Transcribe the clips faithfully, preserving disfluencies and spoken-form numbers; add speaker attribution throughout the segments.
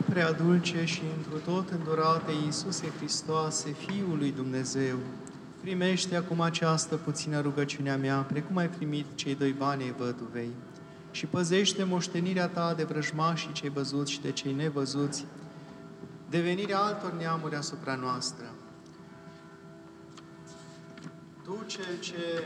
Speaker 1: prea dulce și întru tot îndurate Iisuse Hristoase, Fiul lui Dumnezeu, primește acum această puțină rugăciunea mea, precum ai primit cei doi bani ai văduvei, și păzește moștenirea ta de vrăjmașii cei văzuți și de cei nevăzuți, devenirea altor neamuri asupra noastră. Tu, Cel ce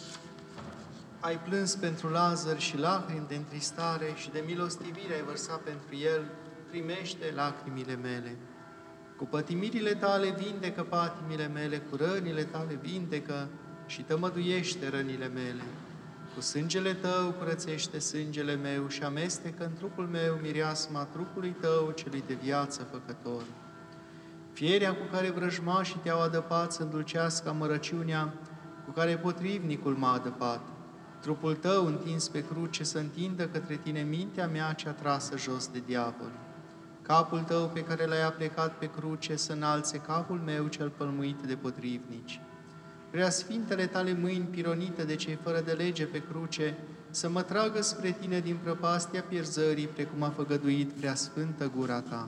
Speaker 1: ai plâns pentru Lazar și lacrimi de întristare și de milostivire ai vărsat pentru el, primește lacrimile mele. Cu pătimirile tale vindecă patimile mele, cu rănile tale vindecă și tămăduiește rănile mele. Cu sângele tău curățește sângele meu și amestecă în trupul meu mireasma trupului tău, celui de viață făcător. Fierea cu care vrăjmașii te-au adăpat să îndulcească amărăciunea cu care potrivnicul m-a adăpat. Trupul tău întins pe cruce să întindă către tine mintea mea cea trasă jos de diavol. Capul tău pe care l-ai aplecat pe cruce să înalțe capul meu cel pălmuit de potrivnici. Preasfintele tale mâini pironite de cei fără de lege pe cruce să mă tragă spre tine din prăpastia pierzării, precum a făgăduit preasfântă gura ta.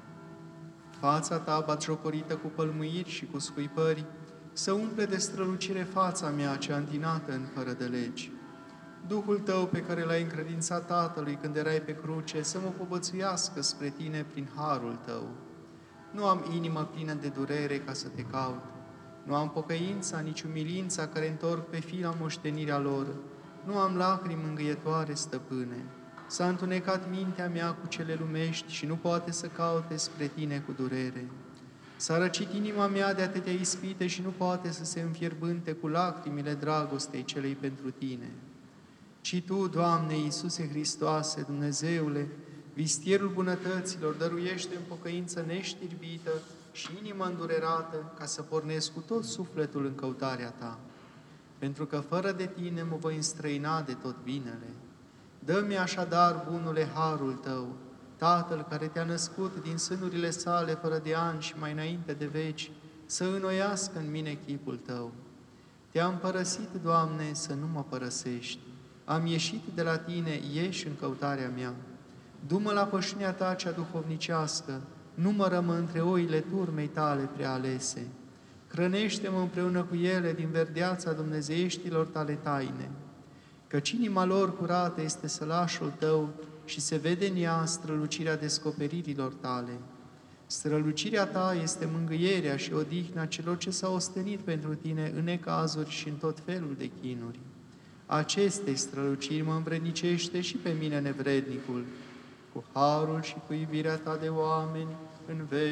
Speaker 1: Fața ta batjocorită cu pălmuiri și cu scuipări să umple de strălucire fața mea cea întinată în fără de legi. Duhul tău pe care l-ai încredințat Tatălui când erai pe cruce să mă povățuiască spre tine prin harul tău. Nu am inimă plină de durere ca să te caut. Nu am pocăința, nici umilința care întorc pe fila moștenirea lor. Nu am lacrimi mângâietoare, stăpâne. S-a întunecat mintea mea cu cele lumești și nu poate să caute spre tine cu durere. S-a răcit inima mea de atâtea ispite și nu poate să se înfierbânte cu lacrimile dragostei celei pentru tine. Ci Tu, Doamne Iisuse Hristoase, Dumnezeule, vistierul bunătăților, dăruiește în pocăință neștirbită și inimă îndurerată, ca să pornesc cu tot sufletul în căutarea Ta. Pentru că fără de Tine mă voi înstrăina de tot binele. Dă-mi așadar, bunule, harul Tău, Tatăl care Te-a născut din sânurile sale fără de ani și mai înainte de veci, să înnoiască în mine chipul Tău. Te-am părăsit, Doamne, să nu mă părăsești. Am ieșit de la Tine, ieși în căutarea mea. Du-mă la pășunea Ta cea duhovnicească, numără-mă între oile turmei Tale prealese. Hrănește-mă împreună cu ele din verdeața dumnezeieștilor Tale taine, căci inima lor curată este sălașul Tău și se vede în ea strălucirea descoperirilor Tale. Strălucirea Ta este mângâierea și odihna celor ce s-au ostenit pentru Tine în necazuri și în tot felul de chinuri. Acestei străluciri mă învrednicește și pe mine nevrednicul, cu harul și cu iubirea Ta de oameni în veci.